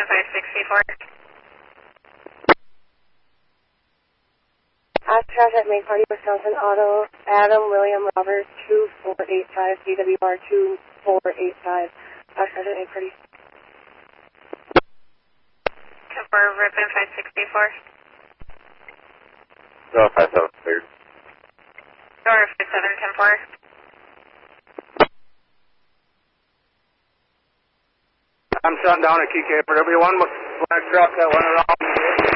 564. Oshkosh at Main Party, Wisconsin Auto, Adam William Robert 2485, DWR 2485, Oshkosh at Main Party. Confirm Ripon 564. No, 57 cleared. Door 5710-4. I'm shutting down at KK for everyone with black truck that went around.